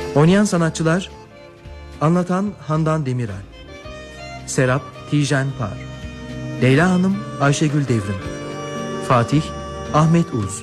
Oynayan sanatçılar: anlatan Handan Demirel, Serap Tijen Par, Leyla Hanım Ayşegül Devrim, Fatih Ahmet Uz,